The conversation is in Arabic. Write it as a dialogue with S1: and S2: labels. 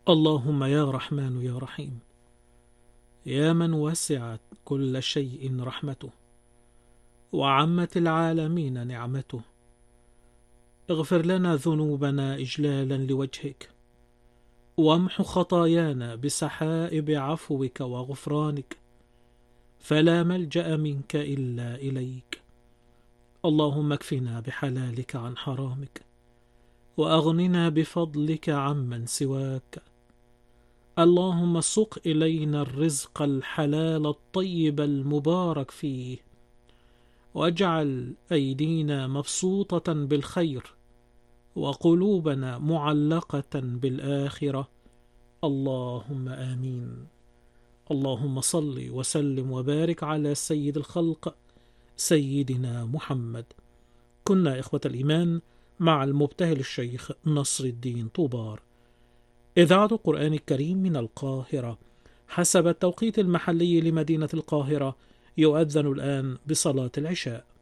S1: اللهم يا رحمن يا رحيم، يا من وسعت كل شيء رحمته وعمت العالمين نعمته، اغفر لنا ذنوبنا إجلالا لوجهك، وامح خطايانا بسحائب عفوك وغفرانك، فلا ملجأ منك إلا إليك. اللهم اكفنا بحلالك عن حرامك، وأغننا بفضلك عمن سواك. اللهم سق إلينا الرزق الحلال الطيب المبارك فيه، واجعل أيدينا مبسوطة بالخير وقلوبنا معلقة بالآخرة. اللهم آمين. اللهم صل وسلم وبارك على سيد الخلق سيدنا محمد. كنا إخوة الإيمان مع المبتهل الشيخ نصر الدين طوبار. إذاعة القرآن الكريم من القاهرة. حسب التوقيت المحلي لمدينة القاهرة يؤذن الآن بصلاة العشاء.